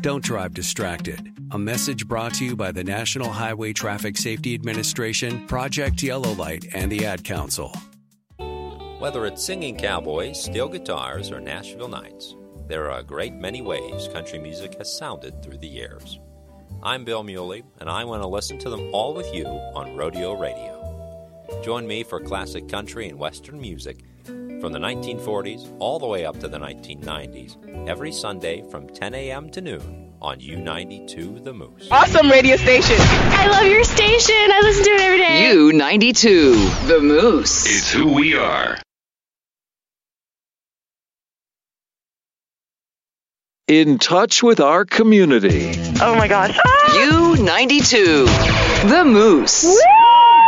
Don't drive distracted. A message brought to you by the National Highway Traffic Safety Administration, Project Yellow Light, and the Ad Council. Whether it's singing cowboys, steel guitars, or Nashville Nights, there are a great many ways country music has sounded through the years. I'm Bill Muley, and I want to listen to them all with you on Rodeo Radio. Join me for classic country and western music from the 1940s all the way up to the 1990s, every Sunday from 10 a.m. to noon on U92 The Moose. Awesome radio station. I love your station. I listen to it every day. U92 The Moose. It's who we are. In touch with our community. Oh my gosh. U92 The Moose. Woo!